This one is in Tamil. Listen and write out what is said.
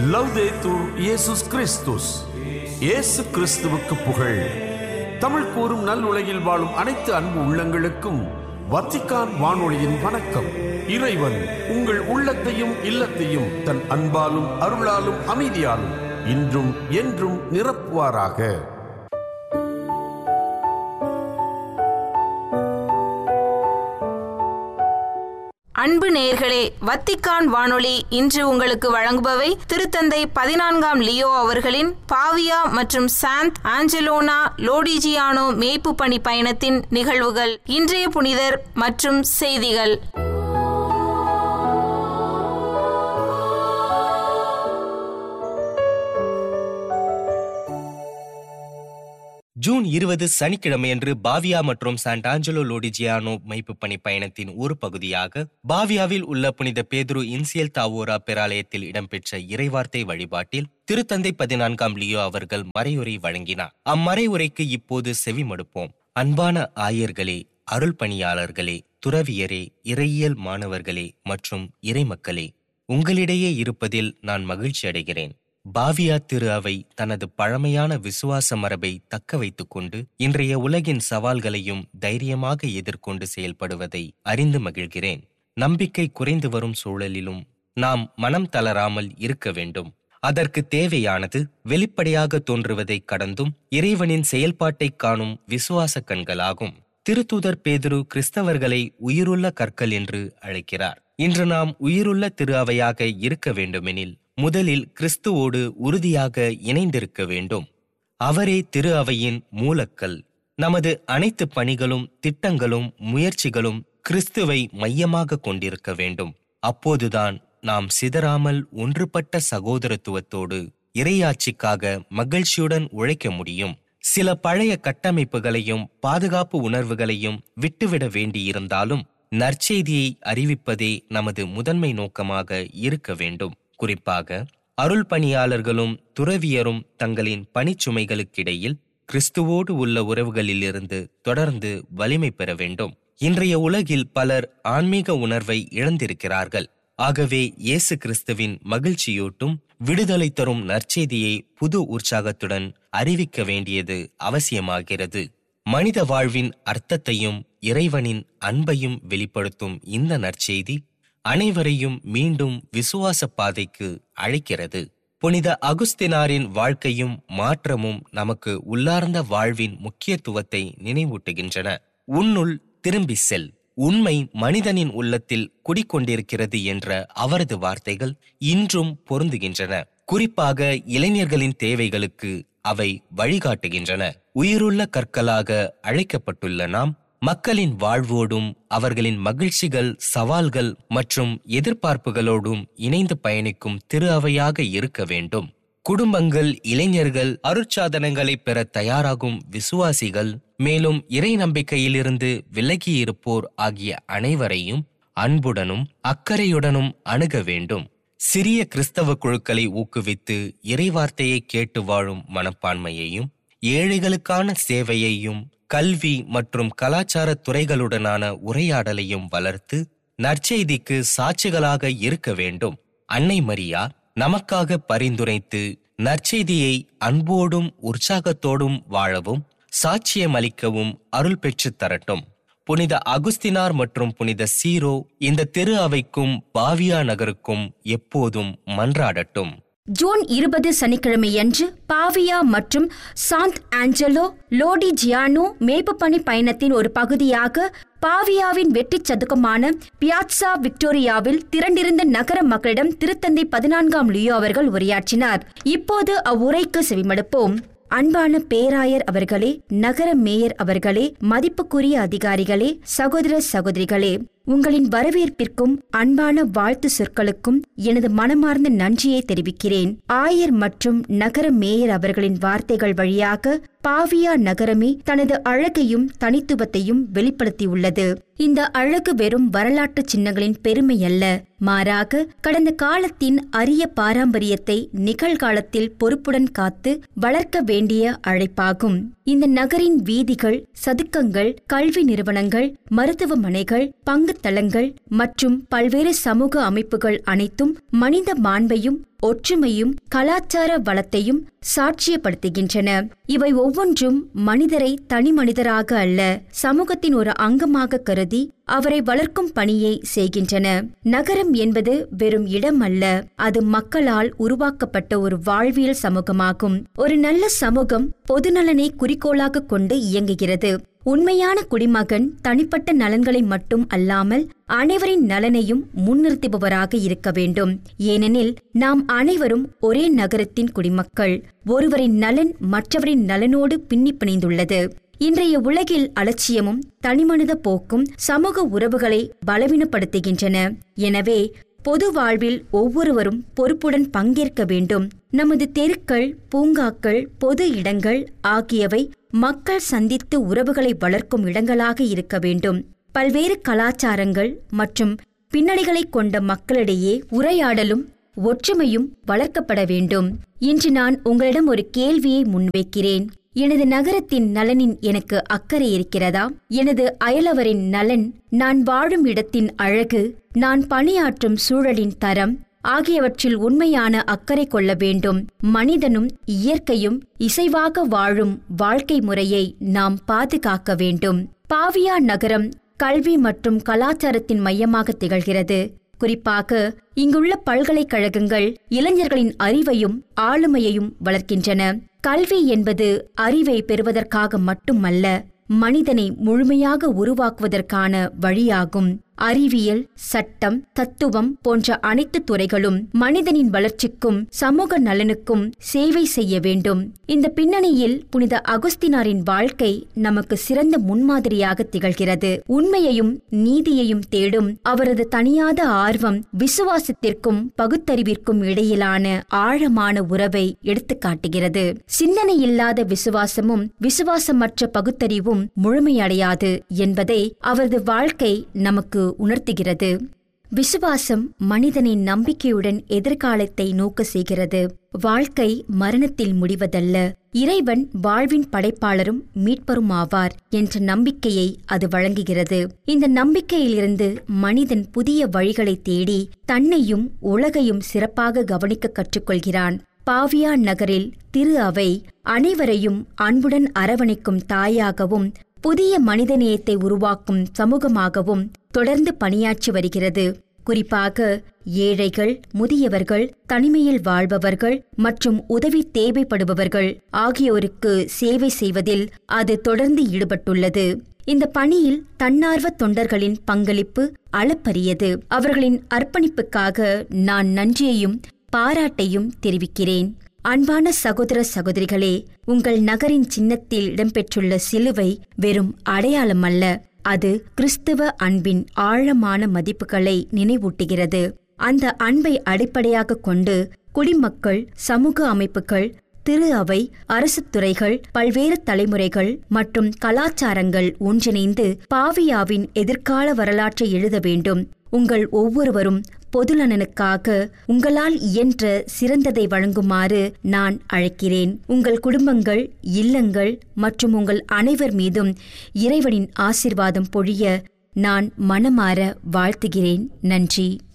லவ்தேத்தூர் இயேசுஸ் கிறிஸ்துஸ். இயேசு கிறிஸ்துவுக்கு புகழ். தமிழ் கூறும் நல் உலகில் வாழும் அனைத்து அன்பு உள்ளங்களுக்கும் வத்திக்கான் வானொலியின் வணக்கம். இறைவன் உங்கள் உள்ளத்தையும் இல்லத்தையும் தன் அன்பாலும் அருளாலும் அமைதியாலும் இன்றும் என்றும் நிரப்புவாராக. அன்பு நேயர்களே, வத்திக்கான் வானொலி இன்று உங்களுக்கு வழங்குபவை திருத்தந்தை 14ஆம் லியோ அவர்களின் பாவியா மற்றும் சாந்த் ஆஞ்சலோனா லோடிஜியானோ மேய்ப்பு பணி பயணத்தின் நிகழ்வுகள், இன்றைய புனிதர் மற்றும் செய்திகள். ஜூன் 20 சனிக்கிழமையன்று பாவியா மற்றும் சாண்ட் ஆஞ்சலோ லோடிஜியானோ மைப்பு பணி பயணத்தின் ஒரு பகுதியாக பாவியாவில் உள்ள புனித பேதுரு இன்சியல் தாவோரா பேராலயத்தில் இடம்பெற்ற இறைவார்த்தை வழிபாட்டில் திருத்தந்தை 14ஆம் லியோ அவர்கள் மறையுரை வழங்கினார். அம்மறையுரைக்கு இப்போது செவிமடுப்போம். அன்பான ஆயர்களே, அருள் பணியாளர்களே, துறவியரே, இறையியல் மாணவர்களே மற்றும் இறைமக்களே, உங்களிடையே இருப்பதில் நான் மகிழ்ச்சி அடைகிறேன். பாவியா திரு அவை தனது பழமையான விசுவாச மரபை தக்க வைத்துக் கொண்டு இன்றைய உலகின் சவால்களையும் தைரியமாக எதிர்கொண்டு செயல்படுவதை அறிந்து மகிழ்கிறேன். நம்பிக்கை குறைந்து வரும் சூழலிலும் நாம் மனம் தளராமல் இருக்க வேண்டும். அதற்கு தேவையானது வெளிப்படையாக தோன்றுவதை கடந்தும் இறைவனின் செயல்பாட்டை காணும் விசுவாச கண்களாகும். திருத்தூதர் பேதுரு கிறிஸ்தவர்களை உயிருள்ள கற்கள் என்று அழைக்கிறார். இன்று நாம் உயிருள்ள திரு அவையாக இருக்க வேண்டுமெனில் முதலில் கிறிஸ்துவோடு உறுதியாக இணைந்திருக்க வேண்டும். அவரே திரு அவையின் மூலக்கல். நமது அனைத்து பணிகளும் திட்டங்களும் முயற்சிகளும் கிறிஸ்துவை மையமாக கொண்டிருக்க வேண்டும். அப்போதுதான் நாம் சிதறாமல் ஒன்றுபட்ட சகோதரத்துவத்தோடு இறையாட்சிக்காக மகிழ்ச்சியுடன் உழைக்க முடியும். சில பழைய கட்டமைப்புகளையும் பாதுகாப்பு உணர்வுகளையும் விட்டுவிட வேண்டியிருந்தாலும் நற்செய்தியை அறிவிப்பதே நமது முதன்மை நோக்கமாக இருக்க வேண்டும். குறிப்பாக அருள் பணியாளர்களும் துறவியரும் தங்களின் பணிச்சுமைகளுக்கிடையில் கிறிஸ்துவோடு உள்ள உறவுகளிலிருந்து தொடர்ந்து வலிமை பெற வேண்டும். இன்றைய உலகில் பலர் ஆன்மீக உணர்வை இழந்திருக்கிறார்கள். ஆகவே இயேசு கிறிஸ்துவின் மகிழ்ச்சியூட்டும் விடுதலை தரும் நற்செய்தியை புது உற்சாகத்துடன் அறிவிக்க வேண்டியது அவசியமாகிறது. மனித வாழ்வின் அர்த்தத்தையும் இறைவனின் அன்பையும் வெளிப்படுத்தும் இந்த நற்செய்தி அனைவரையும் மீண்டும் விசுவாச பாதைக்கு அழைக்கிறது. புனித அகுஸ்தினாரின் வாழ்க்கையும் மாற்றமும் நமக்கு உள்ளார்ந்த வாழ்வின் முக்கியத்துவத்தை நினைவூட்டுகின்றன. உன்னுள் திரும்பி செல், உண்மை மனிதனின் உள்ளத்தில் குடிக்கொண்டிருக்கிறது என்ற அவரது வார்த்தைகள் இன்றும் பொருந்துகின்றன. குறிப்பாக இளைஞர்களின் தேவைகளுக்கு அவை வழிகாட்டுகின்றன. உயிருள்ள கற்களாக அழைக்கப்பட்டுள்ள நாம் மக்களின் வாழ்வோடும் அவர்களின் மகிழ்ச்சிகள், சவால்கள் மற்றும் எதிர்பார்ப்புகளோடும் இணைந்து பயணிக்கும் திரு அவையாக இருக்க வேண்டும். குடும்பங்கள், இளைஞர்கள், அருட்சாதனங்களை பெற தயாராகும் விசுவாசிகள், மேலும் இறை நம்பிக்கையிலிருந்து விலகியிருப்போர் ஆகிய அனைவரையும் அன்புடனும் அக்கறையுடனும் அணுக வேண்டும். சிறிய கிறிஸ்தவ குழுக்களை ஊக்குவித்து இறைவார்த்தையை கேட்டு வாழும் மனப்பான்மையையும், ஏழைகளுக்கான சேவையையும், கல்வி மற்றும் கலாச்சார துறைகளுடனான உரையாடலையும் வளர்த்து நற்செய்திக்கு சாட்சிகளாக இருக்க வேண்டும். அன்னை மரியா நமக்காக பரிந்துரைத்து நற்செய்தியை அன்போடும் உற்சாகத்தோடும் வாழவும் சாட்சியமளிக்கவும் அருள் பெற்று தரட்டும். புனித அகுஸ்தினார் மற்றும் புனித சீரோ இந்த திரு அவைக்கும் பாவியா நகருக்கும் எப்போதும் மன்றாடட்டும். ஜூன் 20 சனிக்கிழமையன்று பாவியா மற்றும் சாந்த் ஆஞ்சலோ லோடிஜியானோ மேய்ப்பு பணி பயணத்தின் ஒரு பகுதியாக பாவியாவின் வெற்றி சதுக்கமான பியாட்சா விக்டோரியாவில் திரண்டிருந்த நகர மக்களிடம் திருத்தந்தை 14ஆம் லியோ அவர்கள் உரையாற்றினார். இப்போது அவ்வுரைக்கு செவிமடுப்போம். அன்பான பேராயர் அவர்களே, நகர மேயர் அவர்களே, மதிப்புக்குரிய அதிகாரிகளே, சகோதர சகோதரிகளே, உங்களின் வரவேற்பிற்கும் அன்பான வாழ்த்து சொற்களுக்கும் எனது மனமார்ந்த நன்றியை தெரிவிக்கிறேன். ஆயர் மற்றும் நகர மேயர் அவர்களின் வார்த்தைகள் வழியாக பாவியா நகரமே தனது அழகையும் தனித்துவத்தையும் வெளிப்படுத்தியுள்ளது. இந்த அழகு வெறும் வரலாற்று சின்னங்களின் பெருமை அல்ல, மாறாக கடந்த காலத்தின் அரிய பாரம்பரியத்தை நிகழ்காலத்தில் பொறுப்புடன் காத்து வளர்க்க வேண்டிய அழைப்பாகும். இந்த நகரின் வீதிகள், சதுக்கங்கள், கல்வி நிறுவனங்கள், மருத்துவமனைகள், பங்கு தளங்கள் மற்றும் பல்வேறு சமூக அமைப்புகள் அனைத்தும் மனித மாண்பையும் ஒற்றுமையும் கலாச்சார வளத்தையும் சாட்சியப்படுத்துகின்றன. இவை ஒவ்வொன்றும் மனிதரை தனி மனிதராக அல்ல, சமூகத்தின் ஒரு அங்கமாக கருதி அவரை வளர்க்கும் பணியை செய்கின்றன. நகரம் என்பது வெறும் இடம் அல்ல, அது மக்களால் உருவாக்கப்பட்ட ஒரு வாழ்வியல் சமூகமாகும். ஒரு நல்ல சமூகம் பொதுநலனை குறிக்கோளாக கொண்டு இயங்குகிறது. உண்மையான குடிமகன் தனிப்பட்ட நலன்களை மட்டும் அல்லாமல் அனைவரின் நலனையும் முன்னிறுத்துபவராக இருக்க வேண்டும். ஏனெனில் நாம் அனைவரும் ஒரே நகரத்தின் குடிமக்கள். ஒருவரின் நலன் மற்றவரின் நலனோடு பின்னி பிணைந்துள்ளது. இன்றைய உலகில் அலட்சியமும் தனிமனித போக்கும் சமூக உறவுகளை பலவீனப்படுத்துகின்றன. எனவே பொது வாழ்வில் ஒவ்வொருவரும் பொறுப்புடன் பங்கேற்க வேண்டும். நமது தெருக்கள், பூங்காக்கள், பொது இடங்கள் ஆகியவை மக்கள் சந்தித்து உறவுகளை வளர்க்கும் இடங்களாக இருக்க வேண்டும். பல்வேறு கலாச்சாரங்கள் மற்றும் பின்னணிகளை கொண்ட மக்களிடையே உரையாடலும் ஒற்றுமையும் வளர்க்கப்பட வேண்டும். இன்று நான் உங்களிடம் ஒரு கேள்வியை முன்வைக்கிறேன். எனது நகரத்தின் நலனின் எனக்கு அக்கறை இருக்கிறதா? எனது அயலவரின் நலன், நான் வாழும் இடத்தின் அழகு, நான் பணியாற்றும் சூழலின் தரம் ஆகியவற்றில் உண்மையான அக்கறை கொள்ள வேண்டும். மனிதனும் இயற்கையும் இசைவாக வாழும் வாழ்க்கை முறையை நாம் பாதுகாக்க வேண்டும். பாவியா நகரம் கல்வி மற்றும் கலாச்சாரத்தின் மையமாக திகழ்கிறது. குறிப்பாக இங்குள்ள பல்கலைக்கழகங்கள் இளைஞர்களின் அறிவையும் ஆளுமையையும் வளர்க்கின்றன. கல்வி என்பது அறிவை பெறுவதற்காக மட்டுமல்ல, மனிதனை முழுமையாக உருவாக்குவதற்கான வழியாகும். அறிவியல், சட்டம், தத்துவம் போன்ற அனைத்து துறைகளும் மனிதனின் வளர்ச்சிக்கும் சமூக நலனுக்கும் சேவை செய்ய வேண்டும். இந்த பின்னணியில் புனித அகுஸ்தினாரின் வாழ்க்கை நமக்கு சிறந்த முன்மாதிரியாக திகழ்கிறது. உண்மையையும் நீதியையும் தேடும் அவரது தனியாத ஆர்வம் விசுவாசத்திற்கும் பகுத்தறிவிற்கும் இடையிலான ஆழமான உறவை எடுத்துக்காட்டுகிறது. சிந்தனை இல்லாத விசுவாசமும் விசுவாசமற்ற பகுத்தறிவும் முழுமையடையாது என்பதை அவரது வாழ்க்கை நமக்கு உணர்த்துகிறது. விசுவாசம் மனிதனின் நம்பிக்கையுடன் எதிர்காலத்தை நோக்க செய்கிறது. வாழ்க்கை மரணத்தில் முடிவதல்ல, இறைவன் வாழ்வின் படைப்பாளரும் மீட்பரும் ஆவார் என்ற நம்பிக்கையை அது வழங்குகிறது. இந்த நம்பிக்கையிலிருந்து மனிதன் புதிய வழிகளை தேடி தன்னையும் உலகையும் சிறப்பாக கவனிக்க கற்றுக்கொள்கிறான். பாவியா நகரில் திரு அவை அனைவரையும் அன்புடன் அரவணைக்கும் தாயாகவும் புதிய மனிதநேயத்தை உருவாக்கும் சமூகமாகவும் தொடர்ந்து பணியாற்றி வருகிறது. குறிப்பாக ஏழைகள், முதியவர்கள், தனிமையில் வாழ்பவர்கள் மற்றும் உதவி தேவைப்படுபவர்கள் ஆகியோருக்கு சேவை செய்வதில் அது தொடர்ந்து ஈடுபட்டுள்ளது. இந்த பணியில் தன்னார்வ தொண்டர்களின் பங்களிப்பு அளப்பரியது. அவர்களின் அர்ப்பணிப்புக்காக நான் நன்றியையும் பாராட்டையும் தெரிவிக்கிறேன். அன்பான சகோதர சகோதரிகளே, உங்கள் நகரின் சின்னத்தில் இடம்பெற்றுள்ள சிலுவை வெறும் அடையாளம் அல்ல, அது கிறிஸ்துவ அன்பின் ஆழமான மதிப்புகளை நினைவூட்டுகிறது. அந்த அன்பை அடிப்படையாக கொண்டு குடிமக்கள், சமூக அமைப்புகள், திரு அவை, அரசு துறைகள், பல்வேறு தலைமுறைகள் மற்றும் கலாச்சாரங்கள் ஒன்றிணைந்து பாவியாவின் எதிர்கால வரலாற்றை எழுத வேண்டும். உங்கள் ஒவ்வொருவரும் பொதுநலனுக்காக உங்களால் இயன்ற சிறந்ததை வழங்குமாறு நான் அழைக்கிறேன். உங்கள் குடும்பங்கள், இல்லங்கள் மற்றும் உங்கள் அனைவர் மீதும் இறைவனின் ஆசீர்வாதம் பொழிய நான் மனமாற வாழ்த்துகிறேன். நன்றி.